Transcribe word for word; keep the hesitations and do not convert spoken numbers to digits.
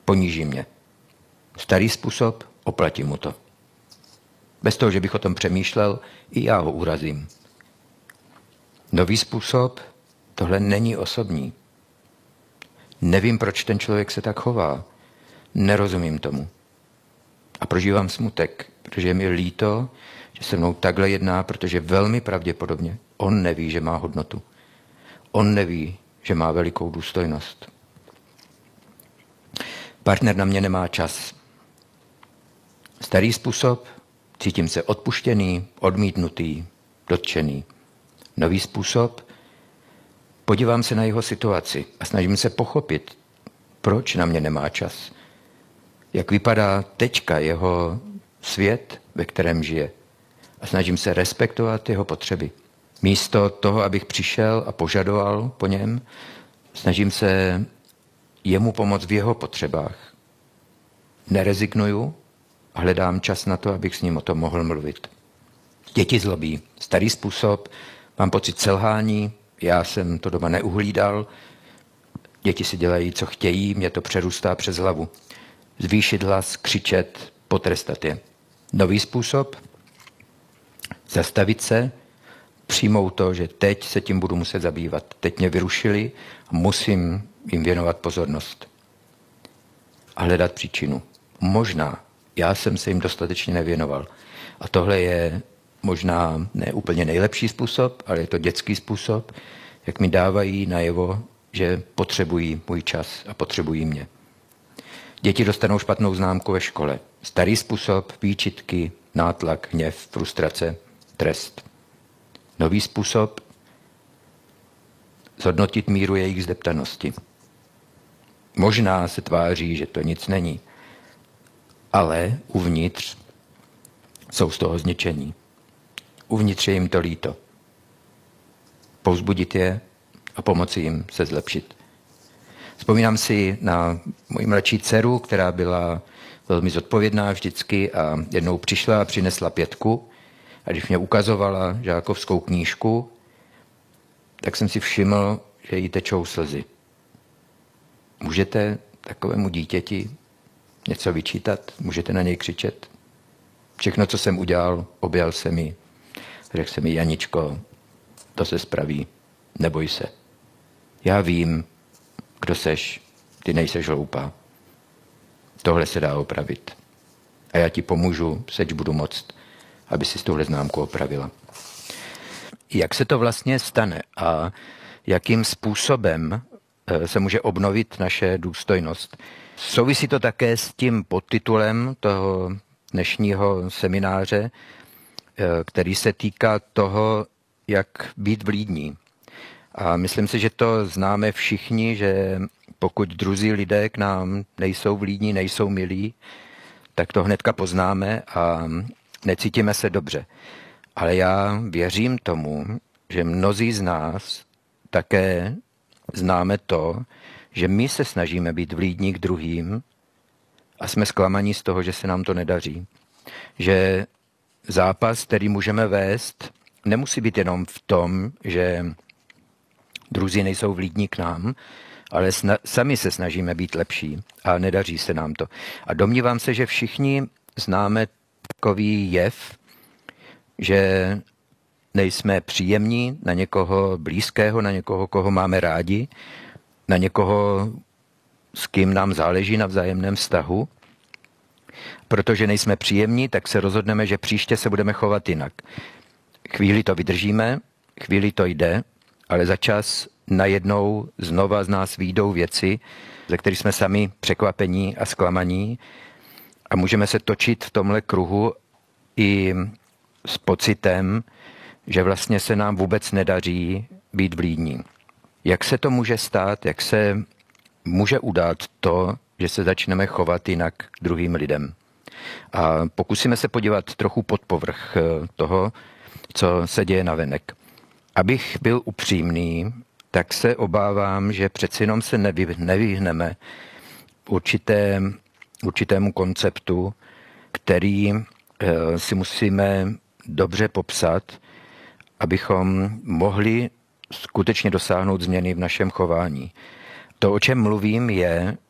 poníží mě. Starý způsob, oplatím mu to. Bez toho, že bych o tom přemýšlel, i já ho urazím. Nový způsob, tohle není osobní. Nevím, proč ten člověk se tak chová. Nerozumím tomu. A prožívám smutek, protože je mi líto, že se mnou takhle jedná, protože velmi pravděpodobně on neví, že má hodnotu. On neví, že má velikou důstojnost. Partner na mě nemá čas. Starý způsob, cítím se odpuštěný, odmítnutý, dotčený. Nový způsob, podívám se na jeho situaci a snažím se pochopit, proč na mě nemá čas. Jak vypadá teďka jeho svět, ve kterém žije. A snažím se respektovat jeho potřeby. Místo toho, abych přišel a požadoval po něm, snažím se jemu pomoct v jeho potřebách. Nerezignuju a hledám čas na to, abych s ním o tom mohl mluvit. Děti zlobí. Starý způsob, mám pocit selhání, já jsem to doma neuhlídal, děti si dělají, co chtějí, mě to přerůstá přes hlavu. Zvýšit hlas, křičet, potrestat je. Nový způsob, zastavit se, přijmout to, že teď se tím budu muset zabývat. Teď mě vyrušili a musím jim věnovat pozornost. A hledat příčinu. Možná, já jsem se jim dostatečně nevěnoval. A tohle je možná ne úplně nejlepší způsob, ale je to dětský způsob, jak mi dávají najevo, že potřebují můj čas a potřebují mě. Děti dostanou špatnou známku ve škole. Starý způsob, výčitky, nátlak, hněv, frustrace, trest. Nový způsob, zhodnotit míru jejich zdeptanosti. Možná se tváří, že to nic není, ale uvnitř jsou z toho zničení. Uvnitř je jim to líto. Povzbudit je a pomoci jim se zlepšit. Vzpomínám si na moji mladší dceru, která byla velmi zodpovědná vždycky a jednou přišla a přinesla pětku. A když mě ukazovala žákovskou knížku, tak jsem si všiml, že jí tečou slzy. Můžete takovému dítěti něco vyčítat? Můžete na něj křičet? Všechno, co jsem udělal, objal se mi. Řekl se mi, Janičko, to se spraví, neboj se. Já vím, kdo seš, ty nejseš hloupá. Tohle se dá opravit. A já ti pomůžu, seč budu moct, aby si tuhle známku opravila. Jak se to vlastně stane a jakým způsobem se může obnovit naše důstojnost? Souvisí to také s tím podtitulem toho dnešního semináře, který se týká toho, jak být vlídní. A myslím si, že to známe všichni, že pokud druzí lidé k nám nejsou vlídní, nejsou milí, tak to hnedka poznáme a necítíme se dobře. Ale já věřím tomu, že mnozí z nás také známe to, že my se snažíme být vlídní k druhým a jsme zklamaní z toho, že se nám to nedaří. Že zápas, který můžeme vést, nemusí být jenom v tom, že druzí nejsou vlídní k nám, ale sna- sami se snažíme být lepší a nedaří se nám to. A domnívám se, že všichni známe takový jev, že nejsme příjemní na někoho blízkého, na někoho, koho máme rádi, na někoho, s kým nám záleží na vzájemném vztahu. Protože nejsme příjemní, tak se rozhodneme, že příště se budeme chovat jinak. Chvíli to vydržíme, chvíli to jde, ale za čas najednou znova z nás vyjdou věci, ze kterých jsme sami překvapení a zklamaní a můžeme se točit v tomhle kruhu i s pocitem, že vlastně se nám vůbec nedaří být vlídní. Jak se to může stát, jak se může udát to, že se začneme chovat jinak k druhým lidem? A pokusíme se podívat trochu pod povrch toho, co se děje navenek. Abych byl upřímný, tak se obávám, že přeci jenom se nevy, nevyhneme určité, určitému konceptu, který e, si musíme dobře popsat, abychom mohli skutečně dosáhnout změny v našem chování. To, o čem mluvím, je,